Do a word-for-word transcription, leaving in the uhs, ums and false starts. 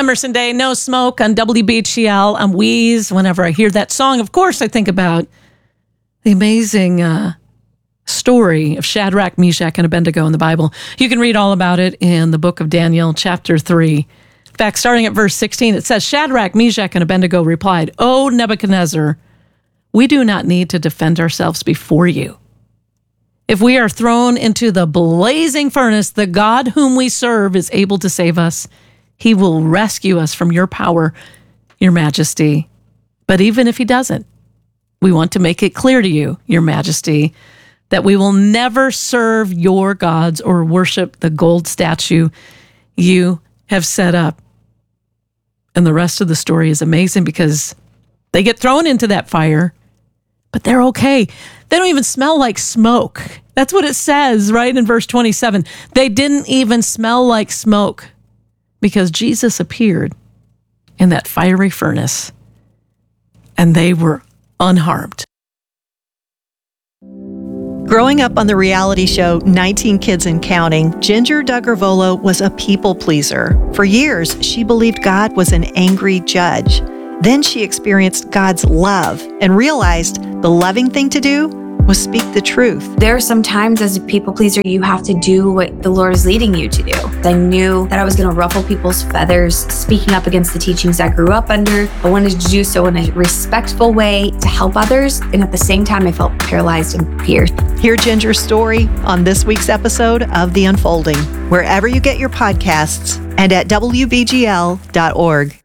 Emerson Day, No Smoke on W B G L. I'm Wheeze. Whenever I hear that song, of course, I think about the amazing uh, story of Shadrach, Meshach, and Abednego in the Bible. You can read all about it in the book of Daniel, chapter three. In fact, starting at verse sixteen, it says, Shadrach, Meshach, and Abednego replied, O Nebuchadnezzar, we do not need to defend ourselves before you. If we are thrown into the blazing furnace, the God whom we serve is able to save us. He will rescue us from your power, your majesty. But even if he doesn't, we want to make it clear to you, your majesty, that we will never serve your gods or worship the gold statue you have set up. And the rest of the story is amazing because they get thrown into that fire, but they're okay. They don't even smell like smoke. That's what it says, right, in verse twenty-seven. They didn't even smell like smoke because Jesus appeared in that fiery furnace, and they were unharmed. Growing up on the reality show nineteen Kids and Counting, Ginger Duggarvolo was a people pleaser. For years, she believed God was an angry judge. Then she experienced God's love and realized the loving thing to do was speak the truth. There are some times as a people pleaser, you have to do what the Lord is leading you to do. I knew that I was going to ruffle people's feathers, speaking up against the teachings I grew up under. I wanted to do so in a respectful way to help others. And at the same time, I felt paralyzed and feared. Hear Ginger's story on this week's episode of The Unfolding, wherever you get your podcasts and at W B G L dot org.